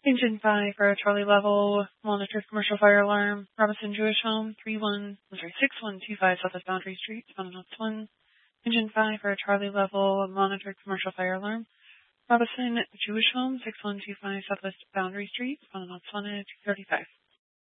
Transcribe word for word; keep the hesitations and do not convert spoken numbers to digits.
Engine five for a Charlie level, monitored commercial fire alarm, Robinson Jewish Home, three one, I'm sorry, six one two five Southwest Boundary Street, Phoenix one. Engine five for a Charlie level, monitored commercial fire alarm, Robinson Jewish Home, six one two five Southwest Boundary Street, Phoenix one, two thirty-five.